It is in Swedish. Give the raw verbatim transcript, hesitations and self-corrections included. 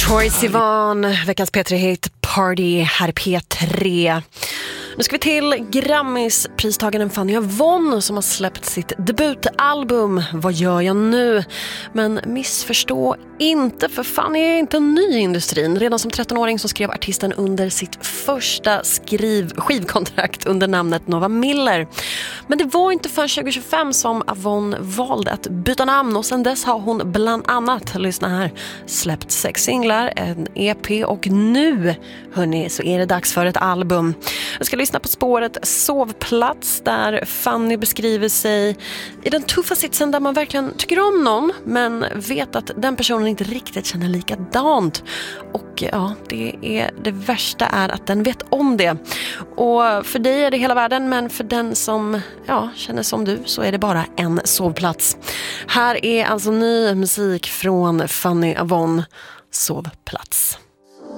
Troye Sivan, veckans P tre Hit Party här i P tre. Nu ska vi till Grammis-pristagaren Fanny Avon som har släppt sitt debutalbum Vad gör jag nu? Men missförstå inte, för Fanny är inte ny i industrin. Redan som trettonåring så skrev artisten under sitt första skriv, skivkontrakt under namnet Nova Miller. Men det var inte för tjugo tjugofem som Avon valde att byta namn, och sedan dess har hon bland annat, lyssna här, släppt sex singlar, en E P, och nu, hörni, så är det dags för ett album. Jag ska lyssna på spåret Sovplats, där Fanny beskriver sig i den tuffa sitsen där man verkligen tycker om någon men vet att den personen inte riktigt känner likadant. Och ja, det, är, det värsta är att den vet om det. Och för dig är det hela världen, men för den som ja, känner som du så är det bara en sovplats. Här är alltså ny musik från Fanny Avon, Sovplats.